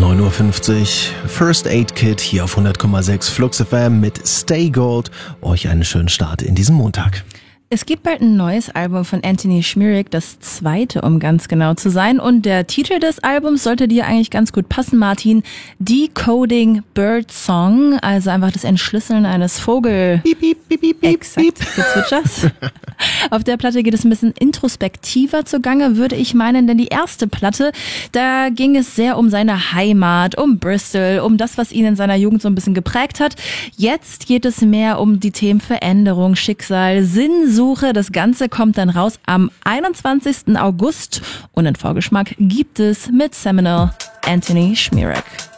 9:50 Uhr, First Aid Kit hier auf 100,6 Flux FM mit Stay Gold. Euch einen schönen Start in diesem Montag. Es gibt bald ein neues Album von Anthony Schmierig, das zweite, um ganz genau zu sein. Und der Titel des Albums sollte dir eigentlich ganz gut passen, Martin. Decoding Bird Song, also einfach das Entschlüsseln eines Vogel. Piep, piep, piep, piep, Exakt, Gezwitschers. Auf der Platte geht es ein bisschen introspektiver zugange, würde ich meinen, denn die erste Platte, da ging es sehr um seine Heimat, um Bristol, um das, was ihn in seiner Jugend so ein bisschen geprägt hat. Jetzt geht es mehr um die Themen Veränderung, Schicksal, Sinnsuche. Das Ganze kommt dann raus am 21. August und einen Vorgeschmack gibt es mit Seminole Anthony Schmierig.